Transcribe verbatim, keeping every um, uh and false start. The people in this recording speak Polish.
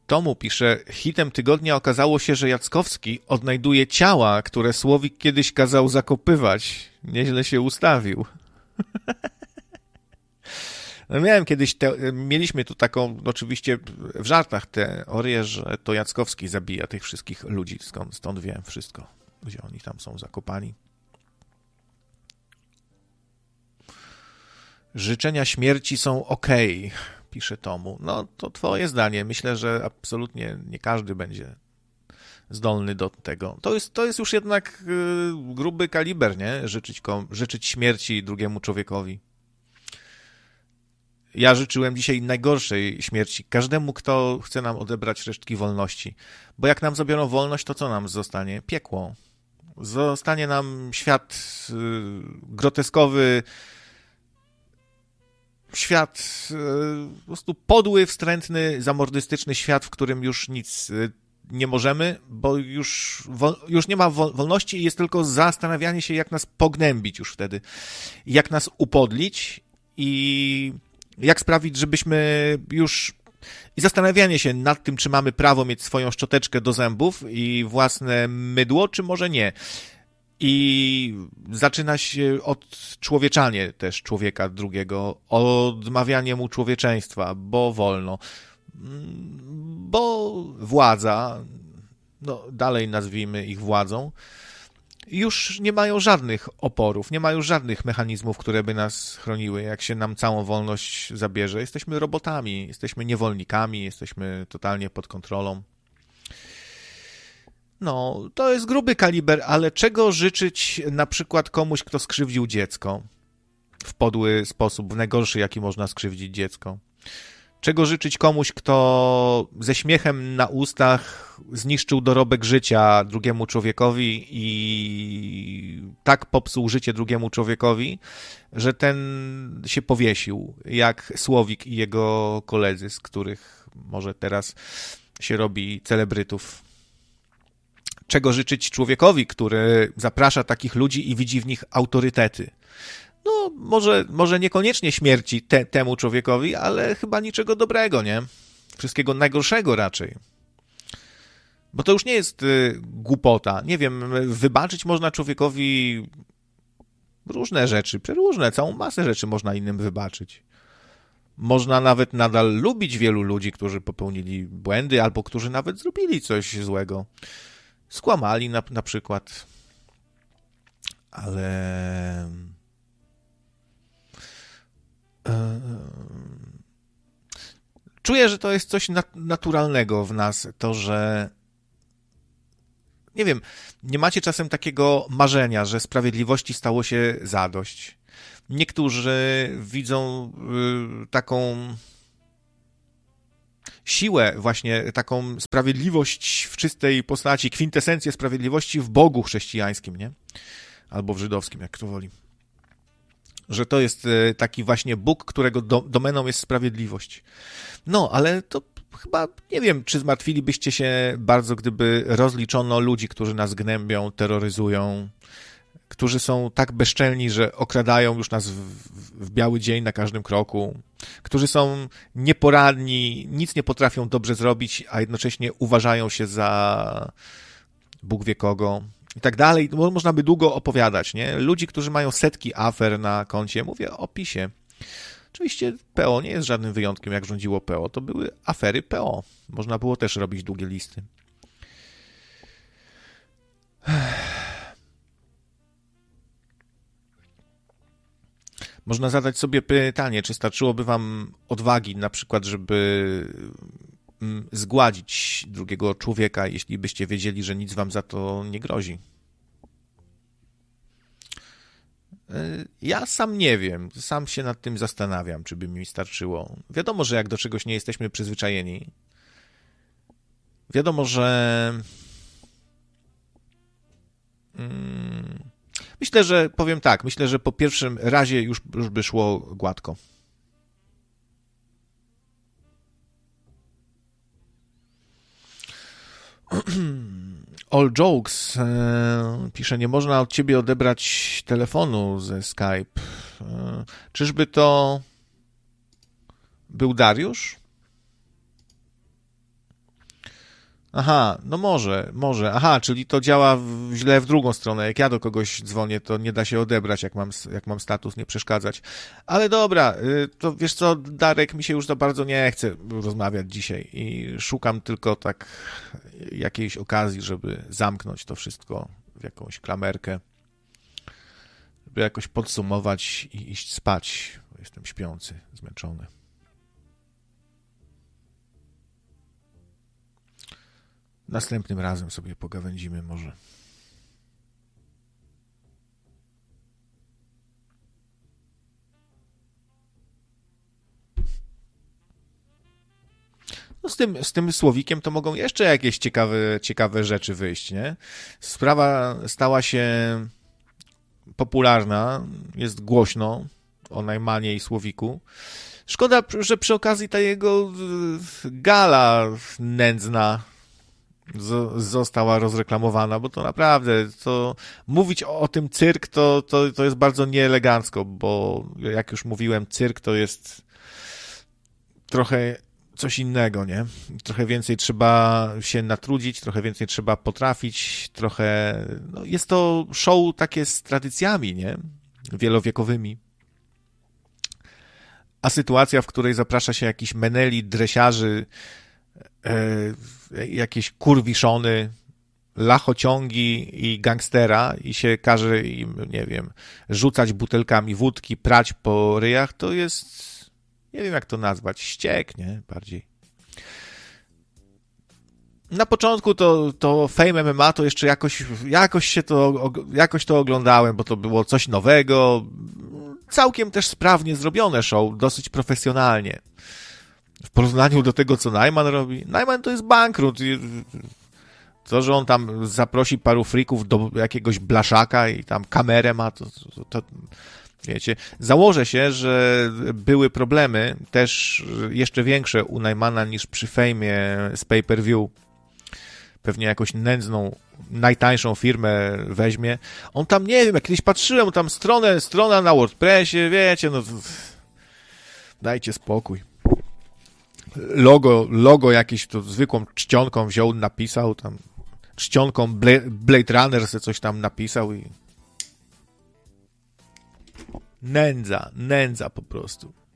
Tomu pisze, hitem tygodnia okazało się, że Jackowski odnajduje ciała, które Słowik kiedyś kazał zakopywać. Nieźle się ustawił. No miałem kiedyś, te, mieliśmy tu taką, oczywiście w żartach teorię, że to Jackowski zabija tych wszystkich ludzi, skąd, stąd wiem wszystko, gdzie oni tam są zakopani. Życzenia śmierci są okej, pisze Tomu. No to twoje zdanie. Myślę, że absolutnie nie każdy będzie zdolny do tego. To jest, to jest już jednak yy, gruby kaliber, nie? Życzyć, kom, życzyć śmierci drugiemu człowiekowi. Ja życzyłem dzisiaj najgorszej śmierci każdemu, kto chce nam odebrać resztki wolności. Bo jak nam zabiorą wolność, to co nam zostanie? Piekło. Zostanie nam świat yy, groteskowy, świat yy, po prostu podły, wstrętny, zamordystyczny świat, w którym już nic yy, nie możemy, bo już, wol, już nie ma wol, wolności i jest tylko zastanawianie się, jak nas pognębić już wtedy. Jak nas upodlić i jak sprawić, żebyśmy już... I zastanawianie się nad tym, czy mamy prawo mieć swoją szczoteczkę do zębów i własne mydło, czy może nie. I zaczyna się odczłowieczanie też człowieka drugiego, odmawianie mu człowieczeństwa, bo wolno. Bo władza, no dalej nazwijmy ich władzą, już nie mają żadnych oporów, nie mają żadnych mechanizmów, które by nas chroniły, jak się nam całą wolność zabierze. Jesteśmy robotami, jesteśmy niewolnikami, jesteśmy totalnie pod kontrolą. No, to jest gruby kaliber, ale czego życzyć na przykład komuś, kto skrzywdził dziecko w podły sposób, w najgorszy, jaki można skrzywdzić dziecko? Czego życzyć komuś, kto ze śmiechem na ustach zniszczył dorobek życia drugiemu człowiekowi i tak popsuł życie drugiemu człowiekowi, że ten się powiesił, jak Słowik i jego koledzy, z których może teraz się robi celebrytów. Czego życzyć człowiekowi, który zaprasza takich ludzi i widzi w nich autorytety? No, może, może niekoniecznie śmierci te, temu człowiekowi, ale chyba niczego dobrego, nie? Wszystkiego najgorszego raczej. Bo to już nie jest y, głupota. Nie wiem, wybaczyć można człowiekowi różne rzeczy, przeróżne, całą masę rzeczy można innym wybaczyć. Można nawet nadal lubić wielu ludzi, którzy popełnili błędy, albo którzy nawet zrobili coś złego. Skłamali na, na przykład. Ale... Czuję, że to jest coś naturalnego w nas, to, że nie wiem, nie macie czasem takiego marzenia, że sprawiedliwości stało się zadość. Niektórzy widzą y, taką siłę, właśnie taką sprawiedliwość w czystej postaci, kwintesencję sprawiedliwości w Bogu chrześcijańskim, nie? Albo w żydowskim, jak kto woli. Że to jest taki właśnie Bóg, którego do, domeną jest sprawiedliwość. No, ale to chyba, nie wiem, czy zmartwilibyście się bardzo, gdyby rozliczono ludzi, którzy nas gnębią, terroryzują, którzy są tak bezczelni, że okradają już nas w, w biały dzień na każdym kroku, którzy są nieporadni, nic nie potrafią dobrze zrobić, a jednocześnie uważają się za Bóg wie kogo. I tak dalej, można by długo opowiadać, nie? Ludzi, którzy mają setki afer na koncie, mówię o PiSie. Oczywiście P O nie jest żadnym wyjątkiem, jak rządziło P O, to były afery P O. Można było też robić długie listy. Można zadać sobie pytanie, czy starczyłoby wam odwagi, na przykład, żeby zgładzić drugiego człowieka, jeśli byście wiedzieli, że nic wam za to nie grozi. Ja sam nie wiem, sam się nad tym zastanawiam, czy by mi starczyło. Wiadomo, że jak do czegoś nie jesteśmy przyzwyczajeni, wiadomo, że hmm, myślę, że powiem tak, myślę, że po pierwszym razie już, już by szło gładko. All Jokes e, pisze, nie można od ciebie odebrać telefonu ze Skype. E, czyżby to był Dariusz? Aha, no może, może. Aha, czyli to działa w, źle w drugą stronę. Jak ja do kogoś dzwonię, to nie da się odebrać, jak mam, jak mam status, nie przeszkadzać. Ale dobra, to wiesz co, Darek, mi się już za bardzo nie chce rozmawiać dzisiaj i szukam tylko tak jakiejś okazji, żeby zamknąć to wszystko w jakąś klamerkę, żeby jakoś podsumować i iść spać. Jestem śpiący, zmęczony. Następnym razem sobie pogawędzimy może. No z tym, z tym słowikiem to mogą jeszcze jakieś ciekawe, ciekawe rzeczy wyjść, nie? Sprawa stała się popularna, jest głośno o Najmanie i słowiku. Szkoda, że przy okazji ta jego gala nędzna została rozreklamowana, bo to naprawdę, to mówić o tym cyrk to, to, to jest bardzo nieelegancko, bo jak już mówiłem, cyrk to jest trochę coś innego, nie? Trochę więcej trzeba się natrudzić, trochę więcej trzeba potrafić, trochę, no jest to show takie z tradycjami, nie? Wielowiekowymi. A sytuacja, w której zaprasza się jakiś meneli, dresiarzy, e, jakieś kurwiszony, lachociągi i gangstera i się każe im, nie wiem, rzucać butelkami wódki, prać po ryjach, to jest, nie wiem jak to nazwać, ściek, nie? Bardziej. Na początku to, to Fame M M A to jeszcze jakoś, jakoś się to, jakoś to oglądałem, bo to było coś nowego, całkiem też sprawnie zrobione show, dosyć profesjonalnie. W porównaniu do tego, co Najman robi. Najman to jest bankrut. To, że on tam zaprosi paru frików do jakiegoś blaszaka i tam kamerę ma, to, to, to wiecie, założę się, że były problemy też jeszcze większe u Najmana niż przy Fejmie z pay-per-view. Pewnie jakąś nędzną, najtańszą firmę weźmie. On tam, nie wiem, jak kiedyś patrzyłem, tam stronę, strona na WordPressie, wiecie, no dajcie spokój. Logo, logo jakieś to zwykłą czcionką wziął, napisał tam, czcionką Blade Runner se coś tam napisał i nędza, nędza po prostu.